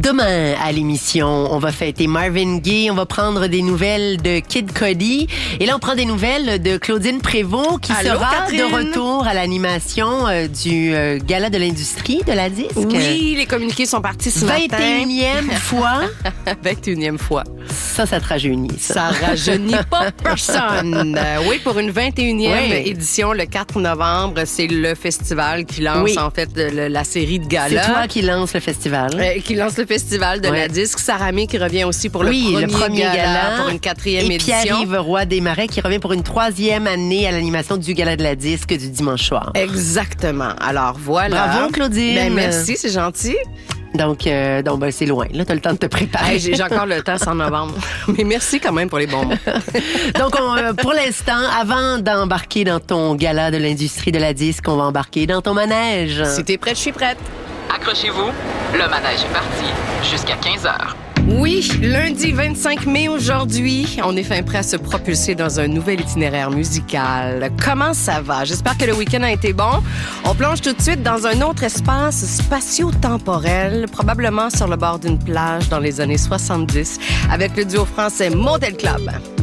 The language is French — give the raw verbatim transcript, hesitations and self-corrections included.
Demain, à l'émission, on va fêter Marvin Gaye, on va prendre des nouvelles de Kid Cudi. Et là, on prend des nouvelles de Claudine Prévost, qui Allô, sera Catherine? de retour à l'animation euh, du euh, Gala de l'industrie de la disque. Oui, les communiqués sont partis ce matin. vingt et unième fois. vingt et unième fois. Ça, ça te rajeunit, ça. Ça rajeunit pas personne. Euh, oui, pour une vingt et unième Oui. édition, le quatre novembre, c'est le festival qui lance Oui. en fait le- la série de galas. C'est toi qui lance le festival. Euh, qui lance le festival de Ouais. la disque. Sarah May qui revient aussi pour le, oui, premier, le premier gala, gala, pour une quatrième et édition. Pierre-Yves Roy Desmarais qui revient pour une troisième année à l'animation du Gala de la disque du dimanche soir. Exactement. Alors voilà. Bravo, Claudine. Ben, merci, c'est gentil. Donc, euh, donc ben, c'est loin. Là, t'as le temps de te préparer. Hey, j'ai, j'ai encore le temps, c'est en novembre. Mais merci quand même pour les bons mots. Donc, on, euh, pour l'instant, avant d'embarquer dans ton gala de l'industrie de la disque, on va embarquer dans ton manège. Si t'es prête, je suis prête. Accrochez-vous, le manège est parti jusqu'à quinze heures. Oui, lundi vingt-cinq mai aujourd'hui, on est fin prêt à se propulser dans un nouvel itinéraire musical. Comment ça va? J'espère que le week-end a été bon. On plonge tout de suite dans un autre espace spatio-temporel, probablement sur le bord d'une plage dans les années soixante-dix, avec le duo français Motel Club.